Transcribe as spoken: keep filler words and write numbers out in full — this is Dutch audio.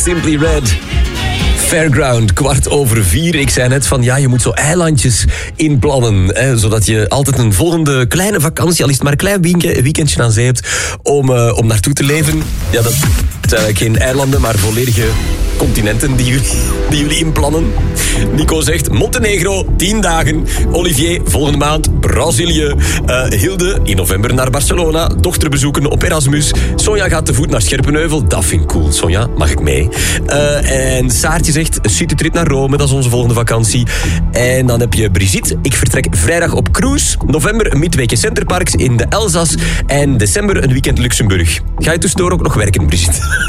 Simply Red. Fairground, kwart over vier. Ik zei net van, ja, je moet zo eilandjes inplannen, hè, zodat je altijd een volgende kleine vakantie, al is het maar een klein weekendje, weekendje aan zee hebt, om, uh, om naartoe te leven. Ja, dat zijn eigenlijk geen eilanden, maar volledige continenten die jullie, die jullie inplannen. Nico zegt Montenegro, tien dagen. Olivier, volgende maand Brazilië. Uh, Hilde, in november naar Barcelona. Dochter bezoeken op Erasmus. Sonja gaat te voet naar Scherpenheuvel. Dat vind ik cool. Sonja, mag ik mee? Uh, en Saartje zegt citytrip naar Rome. Dat is onze volgende vakantie. En dan heb je Brigitte. Ik vertrek vrijdag op cruise. November een midweekje Centerparks in de Elzas. En december een weekend Luxemburg. Ga je tussendoor ook nog werken, Brigitte?